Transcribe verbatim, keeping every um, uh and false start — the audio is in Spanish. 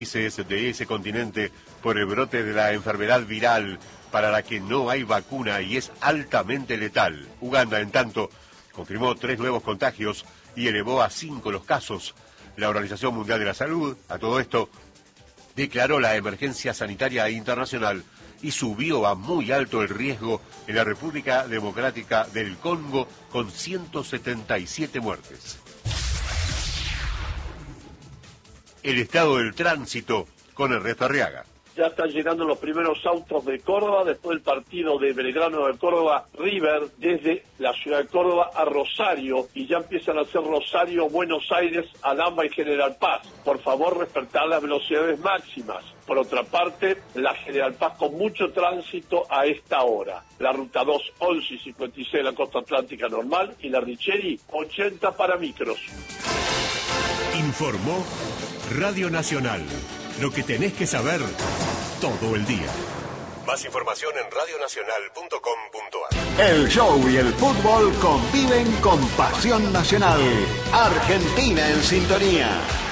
países de ese continente por el brote de la enfermedad viral para la que no hay vacuna y es altamente letal. Uganda, en tanto, confirmó tres nuevos contagios y elevó a cinco los casos. La Organización Mundial de la Salud, a todo esto, declaró la emergencia sanitaria internacional y subió a muy alto el riesgo en la República Democrática del Congo con ciento setenta y siete muertes. El estado del tránsito con Ernesto Arriaga. Ya están llegando los primeros autos de Córdoba después del partido de Belgrano de Córdoba River desde la ciudad de Córdoba a Rosario y ya empiezan a hacer Rosario, Buenos Aires, Alhambra y General Paz. Por favor, respetar las velocidades máximas. Por otra parte, la General Paz con mucho tránsito a esta hora. La ruta dos, once y cincuenta y seis de la costa atlántica normal y la Richeri, ochenta para micros. Informó Radio Nacional. Lo que tenés que saber todo el día. Más información en radio nacional punto com punto a r. El show y el fútbol conviven con pasión nacional. Argentina en sintonía.